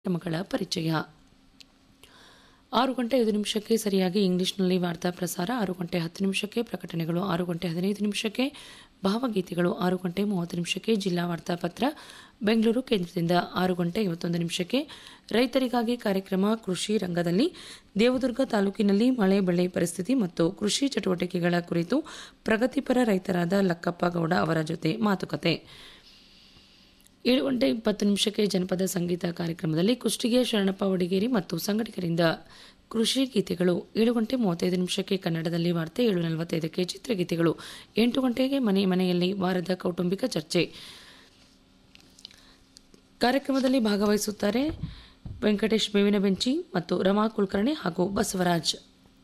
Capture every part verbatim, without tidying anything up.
ಕಾರ್ಯಕ್ರಮಗಳ ಪರಿಚಯ. ಆರು ಗಂಟೆ ಐದು ನಿಮಿಷಕ್ಕೆ ಸರಿಯಾಗಿ ಇಂಗ್ಲಿಷ್ನಲ್ಲಿ ವಾರ್ತಾ ಪ್ರಸಾರ, ಆರು ಗಂಟೆ ಹತ್ತು ನಿಮಿಷಕ್ಕೆ ಪ್ರಕಟಣೆಗಳು, ಆರು ಗಂಟೆ ಹದಿನೈದು ನಿಮಿಷಕ್ಕೆ ಭಾವಗೀತೆಗಳು, ಆರು ಗಂಟೆ ಮೂವತ್ತು ನಿಮಿಷಕ್ಕೆ ಜಿಲ್ಲಾ ವಾರ್ತಾಪತ್ರ ಬೆಂಗಳೂರು ಕೇಂದ್ರದಿಂದ, ಆರು ಗಂಟೆ ಐವತ್ತೊಂದು ನಿಮಿಷಕ್ಕೆ ರೈತರಿಗಾಗಿ ಕಾರ್ಯಕ್ರಮ ಕೃಷಿ ರಂಗದಲ್ಲಿ ದೇವದುರ್ಗ ತಾಲೂಕಿನಲ್ಲಿ ಮಳೆ ಬೆಳೆ ಪರಿಸ್ಥಿತಿ ಮತ್ತು ಕೃಷಿ ಚಟುವಟಿಕೆಗಳ ಕುರಿತು ಪ್ರಗತಿಪರ ರೈತರಾದ ಲಕ್ಕಪ್ಪ ಗೌಡ ಅವರ ಜೊತೆ ಮಾತುಕತೆ. ಏಳು ಗಂಟೆ ಇಪ್ಪತ್ತು ನಿಮಿಷಕ್ಕೆ ಜನಪದ ಸಂಗೀತ ಕಾರ್ಯಕ್ರಮದಲ್ಲಿ ಕುಷ್ಟಗಿಯ ಶರಣಪ್ಪ ವಡಿಗೇರಿ ಮತ್ತು ಸಂಘಟಕರಿಂದ ಕೃಷಿ ಗೀತೆಗಳು, ಏಳು ಗಂಟೆ ಮೂವತ್ತೈದು ನಿಮಿಷಕ್ಕೆ ಕನ್ನಡದಲ್ಲಿ ವಾರ್ತೆ, ಏಳು ನಲವತ್ತೈದಕ್ಕೆ ಚಿತ್ರಗೀತೆಗಳು, ಎಂಟು ಗಂಟೆಗೆ ಮನೆ ಮನೆಯಲ್ಲಿ ವಾರದ ಕೌಟುಂಬಿಕ ಚರ್ಚೆ. ಕಾರ್ಯಕ್ರಮದಲ್ಲಿ ಭಾಗವಹಿಸುತ್ತಾರೆ ವೆಂಕಟೇಶ್ ಬೇವಿನ ಬೆಂಚಿ ಮತ್ತು ರಮಾ ಕುಲಕರ್ಣಿ ಹಾಗೂ ಬಸವರಾಜ್.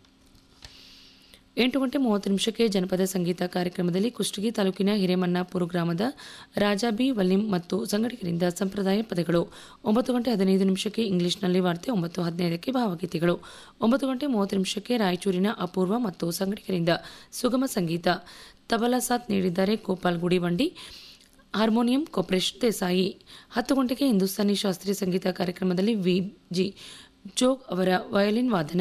ಎಂಟು ಗಂಟೆ ಮೂವತ್ತು ನಿಮಿಷಕ್ಕೆ ಜನಪದ ಸಂಗೀತ ಕಾರ್ಯಕ್ರಮದಲ್ಲಿ ಕುಷ್ಟಗಿ ತಾಲೂಕಿನ ಹಿರೇಮನ್ನಾಪುರ ಗ್ರಾಮದ ರಾಜಾ ಬಿ ವಲೀಂ ಮತ್ತು ಸಂಘಟಕರಿಂದ ಸಂಪ್ರದಾಯ ಪದಗಳು. ಒಂಬತ್ತು ಗಂಟೆ ಹದಿನೈದು ನಿಮಿಷಕ್ಕೆ ಇಂಗ್ಲಿಷ್ನಲ್ಲಿ ವಾರ್ತೆ, ಒಂಬತ್ತು ಹದಿನೈದಕ್ಕೆ ಭಾವಗೀತೆಗಳು, ಒಂಬತ್ತು ಗಂಟೆ ಮೂವತ್ತು ನಿಮಿಷಕ್ಕೆ ರಾಯಚೂರಿನ ಅಪೂರ್ವ ಮತ್ತು ಸಂಘಟಕರಿಂದ ಸುಗಮ ಸಂಗೀತ. ತಬಲಾ ಸಾಥ್ ನೀಡಿದ್ದಾರೆ ಗೋಪಾಲ್ ಗುಡಿವಂಡಿ, ಹಾರ್ಮೋನಿಯಂ ಕೊಪ್ರೇಶ್ ದೇಸಾಯಿ. ಹತ್ತು ಗಂಟೆಗೆ ಹಿಂದೂಸ್ತಾನಿ ಶಾಸ್ತ್ರೀಯ ಸಂಗೀತ ಕಾರ್ಯಕ್ರಮದಲ್ಲಿ ವಿ ಜಿ ಜೋಗ್ ಅವರ ವಯಲಿನ್ ವಾದನ.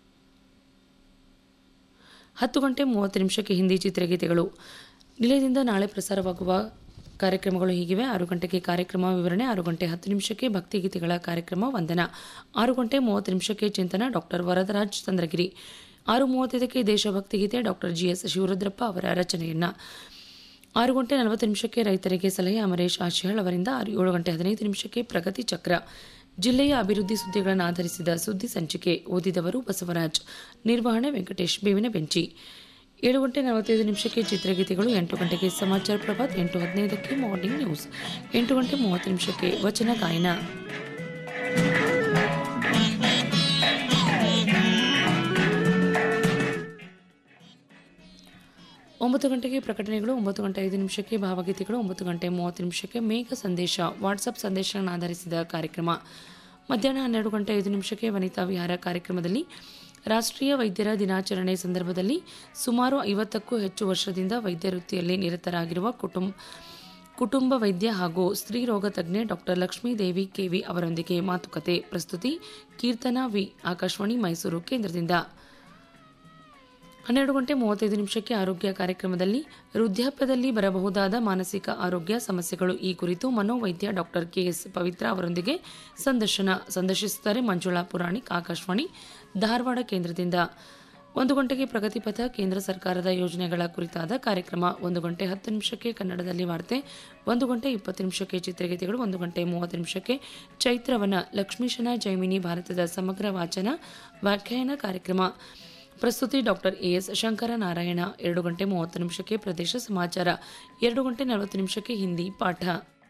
ಹತ್ತು ಗಂಟೆ ಮೂವತ್ತು ನಿಮಿಷಕ್ಕೆ ಹಿಂದಿ ಚಿತ್ರಗೀತೆಗಳು. ನಿಲಯದಿಂದ ನಾಳೆ ಪ್ರಸಾರವಾಗುವ ಕಾರ್ಯಕ್ರಮಗಳು ಹೀಗಿವೆ: ಆರು ಗಂಟೆಗೆ ಕಾರ್ಯಕ್ರಮ ವಿವರಣೆ, ಆರು ಗಂಟೆ ಹತ್ತು ನಿಮಿಷಕ್ಕೆ ಭಕ್ತಿಗೀತೆಗಳ ಕಾರ್ಯಕ್ರಮ ವಂದನ, ಆರು ಗಂಟೆ ಮೂವತ್ತು ನಿಮಿಷಕ್ಕೆ ಚಿಂತನ ಡಾಕ್ಟರ್ ವರದರಾಜ್ ಚಂದ್ರಗಿರಿ, ಆರು ಮೂವತ್ತೈದಕ್ಕೆ ದೇಶಭಕ್ತಿ ಗೀತೆ ಡಾಕ್ಟರ್ ಜಿ ಎಸ್ ಶಿವರುದ್ರಪ್ಪ ಅವರ ರಚನೆಯನ್ನ, ಆರು ಗಂಟೆ ನಲವತ್ತು ನಿಮಿಷಕ್ಕೆ ರೈತರಿಗೆ ಸಲಹೆ ಅಮರೇಶ್ ಆಶಿಹಾಳ್ ಅವರಿಂದ, ಏಳು ಗಂಟೆ ಹದಿನೈದು ನಿಮಿಷಕ್ಕೆ ಪ್ರಗತಿ ಚಕ್ರ, ಜಿಲ್ಲೆಯ ಅಭಿವೃದ್ಧಿ ಸುದ್ದಿಗಳನ್ನು ಆಧರಿಸಿದ ಸುದ್ದಿ ಸಂಚಿಕೆ, ಓದಿದವರು ಬಸವರಾಜ್, ನಿರ್ವಹಣೆ ವೆಂಕಟೇಶ್ ಬೇವಿನ ಬೆಂಚಿ. ಏಳು ಗಂಟೆ ನಲವತ್ತೈದು ನಿಮಿಷಕ್ಕೆ ಚಿತ್ರಗೀತೆಗಳು, ಎಂಟು ಗಂಟೆಗೆ ಸಮಾಚಾರ ಪ್ರಭಾತ್, ಎಂಟು ಹದಿನೈದಕ್ಕೆ ಮಾರ್ನಿಂಗ್ ನ್ಯೂಸ್, ಎಂಟು ಗಂಟೆ ಮೂವತ್ತು ನಿಮಿಷಕ್ಕೆ ವಚನ ಗಾಯನ. ಒಂಬತ್ತು ಗಂಟೆಗೆ ಪ್ರಕಟಣೆಗಳು, ಒಂಬತ್ತು ಗಂಟೆ ಐದು ನಿಮಿಷಕ್ಕೆ ಭಾವಗೀತೆಗಳು, ಒಂಬತ್ತು ಗಂಟೆ ಮೂವತ್ತು ನಿಮಿಷಕ್ಕೆ ಮೇಘ ಸಂದೇಶ ವಾಟ್ಸಪ್ ಸಂದೇಶಗಳನ್ನು ಆಧರಿಸಿದ ಕಾರ್ಯಕ್ರಮ. ಮಧ್ಯಾಹ್ನ ಹನ್ನೆರಡು ಗಂಟೆ ಐದು ನಿಮಿಷಕ್ಕೆ ವನಿತಾ ವಿಹಾರ ಕಾರ್ಯಕ್ರಮದಲ್ಲಿ ರಾಷ್ಟ್ರೀಯ ವೈದ್ಯರ ದಿನಾಚರಣೆ ಸಂದರ್ಭದಲ್ಲಿ ಸುಮಾರು ಐವತ್ತಕ್ಕೂ ಹೆಚ್ಚು ವರ್ಷದಿಂದ ವೈದ್ಯ ವೃತ್ತಿಯಲ್ಲಿ ನಿರತರಾಗಿರುವ ಕುಟುಂಬ ಕುಟುಂಬ ವೈದ್ಯ ಹಾಗೂ ಸ್ತ್ರೀ ರೋಗ ತಜ್ಞೆ ಡಾಕ್ಟರ್ ಲಕ್ಷ್ಮೀದೇವಿ ಕೆವಿ ಅವರೊಂದಿಗೆ ಮಾತುಕತೆ. ಪ್ರಸ್ತುತಿ ಕೀರ್ತನಾ ವಿ, ಆಕಾಶವಾಣಿ ಮೈಸೂರು ಕೇಂದ್ರದಿಂದ. ಹನ್ನೆರಡು ಗಂಟೆ ಮೂವತ್ತೈದು ನಿಮಿಷಕ್ಕೆ ಆರೋಗ್ಯ ಕಾರ್ಯಕ್ರಮದಲ್ಲಿ ವೃದ್ಧಾಪ್ಯದಲ್ಲಿ ಬರಬಹುದಾದ ಮಾನಸಿಕ ಆರೋಗ್ಯ ಸಮಸ್ಯೆಗಳು ಈ ಕುರಿತು ಮನೋವೈದ್ಯ ಡಾಕ್ಟರ್ ಕೆಎಸ್ ಪವಿತ್ರ ಅವರೊಂದಿಗೆ ಸಂದರ್ಶನ ಸಂದರ್ಶಿಸುತ್ತಾರೆ ಮಂಜುಳಾ ಪುರಾಣಿಕ್, ಆಕಾಶವಾಣಿ ಧಾರವಾಡ ಕೇಂದ್ರದಿಂದ. ಒಂದು ಗಂಟೆಗೆ ಪ್ರಗತಿಪಥ ಕೇಂದ್ರ ಸರ್ಕಾರದ ಯೋಜನೆಗಳ ಕುರಿತಾದ ಕಾರ್ಯಕ್ರಮ, ಒಂದು ಗಂಟೆ ಹತ್ತು ನಿಮಿಷಕ್ಕೆ ಕನ್ನಡದಲ್ಲಿ ವಾರ್ತೆ, ಒಂದು ಗಂಟೆ ಇಪ್ಪತ್ತು ನಿಮಿಷಕ್ಕೆ ಚಿತ್ರಗೀತೆಗಳು, ಒಂದು ಗಂಟೆ ಮೂವತ್ತು ನಿಮಿಷಕ್ಕೆ ಚೈತ್ರವನ ಲಕ್ಷ್ಮೀಶನ ಜೈಮಿನಿ ಭಾರತದ ಸಮಗ್ರ ವಾಚನ ವ್ಯಾಖ್ಯಾನ ಕಾರ್ಯಕ್ರಮ. ಪ್ರಸ್ತುತಿ ಡಾಕ್ಟರ್ ಎಎಸ್ ಶಂಕರ ನಾರಾಯಣ. ಎರಡು ಗಂಟೆ ಮೂವತ್ತು ನಿಮಿಷಕ್ಕೆ ಪ್ರದೇಶ ಸಮಾಚಾರ, ಎರಡು ಗಂಟೆ ನಲವತ್ತು ನಿಮಿಷಕ್ಕೆ ಹಿಂದಿ ಪಾಠ.